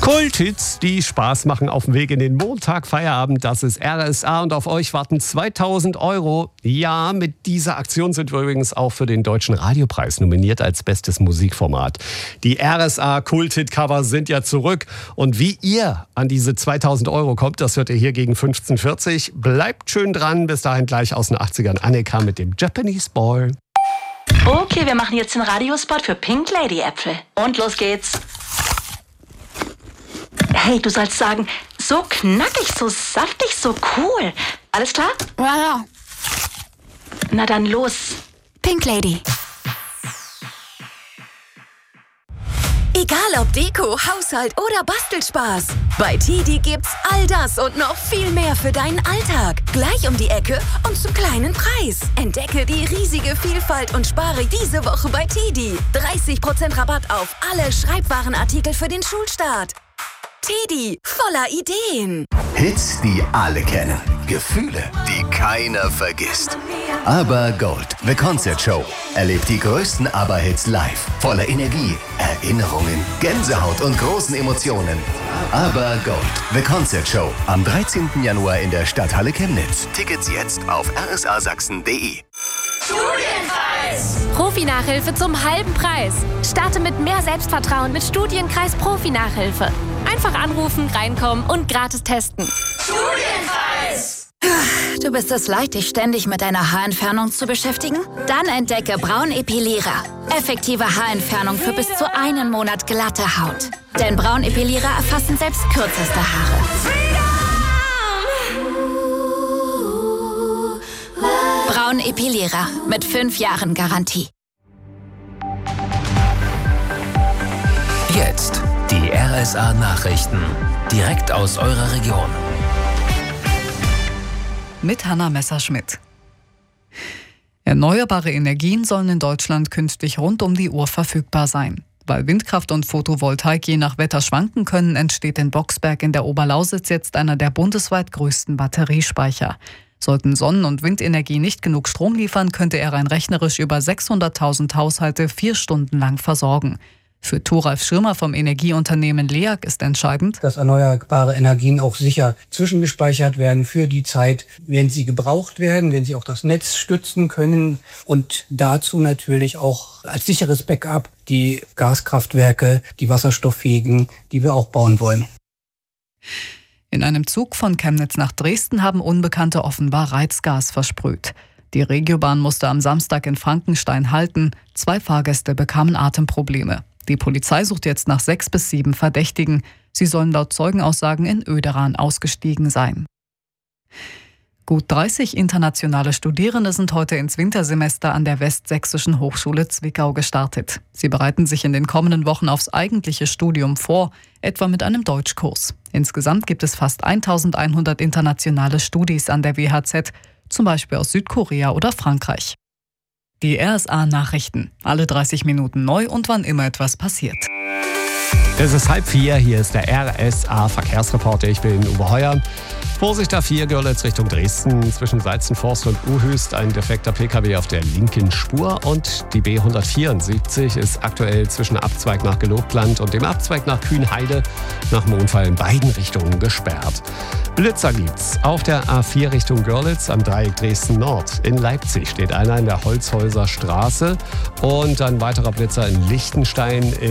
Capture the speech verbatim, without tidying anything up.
Kulthits, die Spaß machen auf dem Weg in den Montag, Feierabend. Das ist R S A und auf euch warten zweitausend Euro. Ja, mit dieser Aktion sind wir übrigens auch für den Deutschen Radiopreis nominiert als bestes Musikformat. Die R S A Kulthit-Cover sind ja zurück. Und wie ihr an diese zweitausend Euro kommt, das hört ihr hier gegen fünfzehn Uhr vierzig. Bleibt schön dran. Bis dahin gleich aus den achtzigern Annika mit dem Japanese Ball. Okay, wir machen jetzt den Radiospot für Pink Lady Äpfel. Und los geht's. Hey, du sollst sagen, so knackig, so saftig, so cool. Alles klar? Ja, ja. Na dann los. Pink Lady. Egal ob Deko, Haushalt oder Bastelspaß. Bei Tidi gibt's all das und noch viel mehr für deinen Alltag. Gleich um die Ecke und zum kleinen Preis. Entdecke die riesige Vielfalt und spare diese Woche bei Tidi. dreißig Prozent Rabatt auf alle Schreibwarenartikel für den Schulstart. Tidi, voller Ideen. Hits, die alle kennen. Gefühle, die keiner vergisst. Aber Gold, The Concert Show. Erlebt die größten ABBA-Hits live. Voller Energie, Erinnerungen, Gänsehaut und großen Emotionen. Aber Gold, The Concert Show. Am dreizehnten Januar in der Stadthalle Chemnitz. Tickets jetzt auf r s a sachsen punkt d e. Studienkreis! Profi-Nachhilfe zum halben Preis. Starte mit mehr Selbstvertrauen mit Studienkreis Profi-Nachhilfe. Einfach anrufen, reinkommen und gratis testen. Studienkreis! Du bist es leid, dich ständig mit deiner Haarentfernung zu beschäftigen? Dann entdecke Braun Epilierer. Effektive Haarentfernung für bis zu einen Monat glatte Haut. Denn Braun Epilierer erfassen selbst kürzeste Haare. Braun Epilierer mit fünf Jahren Garantie. Jetzt die R S A Nachrichten. Direkt aus eurer Region. Mit Hanna Messerschmidt. Erneuerbare Energien sollen in Deutschland künftig rund um die Uhr verfügbar sein. Weil Windkraft und Photovoltaik je nach Wetter schwanken können, entsteht in Boxberg in der Oberlausitz jetzt einer der bundesweit größten Batteriespeicher. Sollten Sonnen- und Windenergie nicht genug Strom liefern, könnte er rein rechnerisch über sechshunderttausend Haushalte vier Stunden lang versorgen. Für Thoralf Schirmer vom Energieunternehmen LEAG ist entscheidend, dass erneuerbare Energien auch sicher zwischengespeichert werden für die Zeit, wenn sie gebraucht werden, wenn sie auch das Netz stützen können und dazu natürlich auch als sicheres Backup die Gaskraftwerke, die wasserstofffähigen, die wir auch bauen wollen. In einem Zug von Chemnitz nach Dresden haben Unbekannte offenbar Reizgas versprüht. Die Regiobahn musste am Samstag in Frankenstein halten. Zwei Fahrgäste bekamen Atemprobleme. Die Polizei sucht jetzt nach sechs bis sieben Verdächtigen. Sie sollen laut Zeugenaussagen in Oederan ausgestiegen sein. Gut dreißig internationale Studierende sind heute ins Wintersemester an der Westsächsischen Hochschule Zwickau gestartet. Sie bereiten sich in den kommenden Wochen aufs eigentliche Studium vor, etwa mit einem Deutschkurs. Insgesamt gibt es fast eintausendeinhundert internationale Studis an der W H Z, zum Beispiel aus Südkorea oder Frankreich. Die R S A-Nachrichten. Alle dreißig Minuten neu und wann immer etwas passiert. Es ist halb vier, hier ist der R S A-Verkehrsreporter. Ich bin Uwe Heuer. Vorsicht A vier, Görlitz Richtung Dresden. Zwischen Salzenforst und Uhöst ein defekter P K W auf der linken Spur. Und die B hundertvierundsiebzig ist aktuell zwischen Abzweig nach Gelobland und dem Abzweig nach Kühnheide nach dem Unfall in beiden Richtungen gesperrt. Blitzer gibt's. Auf der A vier Richtung Görlitz am Dreieck Dresden Nord. In Leipzig steht einer in der Holzhäuser Straße. Und ein weiterer Blitzer in Lichtenstein